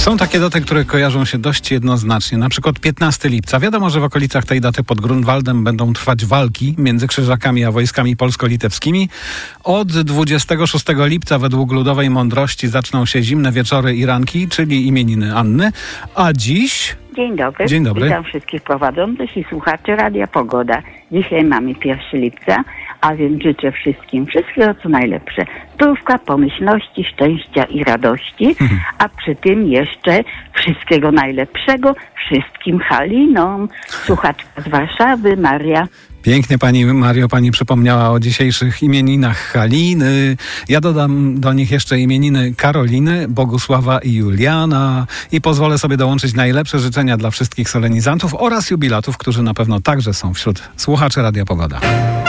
Są takie daty, które kojarzą się dość jednoznacznie. Na przykład 15 lipca. Wiadomo, że w okolicach tej daty pod Grunwaldem będą trwać walki między Krzyżakami a wojskami polsko-litewskimi. Od 26 lipca według ludowej mądrości zaczną się zimne wieczory i ranki, czyli imieniny Anny. A dziś... Dzień dobry. Dzień dobry. Witam wszystkich prowadzących i słuchaczy Radia Pogoda. Dzisiaj mamy 1 lipca, a więc życzę wszystkiego co najlepsze. Zdrówka, pomyślności, szczęścia i radości, a przy tym jeszcze wszystkiego najlepszego wszystkim Halinom. Słuchaczka z Warszawy, Maria. Pięknie pani Mario, pani przypomniała o dzisiejszych imieninach Haliny. Ja dodam do nich jeszcze imieniny Karoliny, Bogusława i Juliana i pozwolę sobie dołączyć najlepsze życzenia dla wszystkich solenizantów oraz jubilatów, którzy na pewno także są wśród słuchaczy Radia Pogoda.